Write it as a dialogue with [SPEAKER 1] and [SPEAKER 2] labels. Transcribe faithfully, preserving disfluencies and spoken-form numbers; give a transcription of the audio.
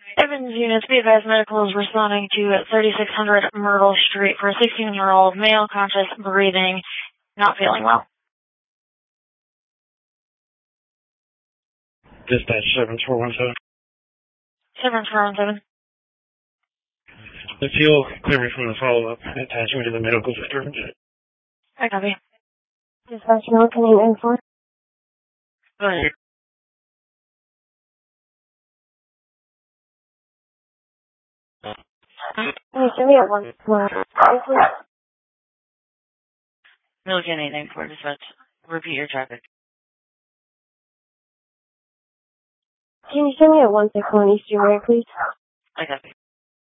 [SPEAKER 1] Evans units, be advised medical is responding to thirty-six hundred Myrtle Street for a sixteen-year-old male, conscious, breathing, not feeling well.
[SPEAKER 2] Dispatch seven four one seven.
[SPEAKER 1] seven four one seven.
[SPEAKER 2] If you'll clear me from the follow-up, attach me to the medical center.
[SPEAKER 1] I copy.
[SPEAKER 3] Dispatch no, can you inform?
[SPEAKER 1] Go ahead.
[SPEAKER 3] Can you send me a one one please?
[SPEAKER 1] Milligan eight nine four dispatch. Repeat your traffic.
[SPEAKER 3] Can you send me a one six one Eastern Way, please?
[SPEAKER 1] I copy.